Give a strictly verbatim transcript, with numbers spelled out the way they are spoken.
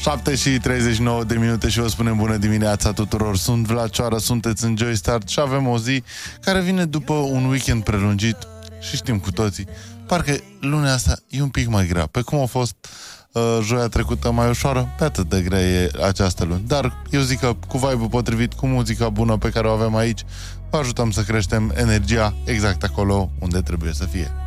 șapte și treizeci și nouă de minute și vă spunem bună dimineața tuturor. Sunt Vlad Cioară, sunteți în Joy Start și avem o zi care vine după un weekend prelungit și știm cu toții, parcă lunea asta e un pic mai grea. Pe cum a fost uh, joia trecută mai ușoară, pe atât de grea e această lună. Dar eu zic că cu vibe-ul potrivit, cu muzica bună pe care o avem aici, vă ajutăm să creștem energia exact acolo unde trebuie să fie.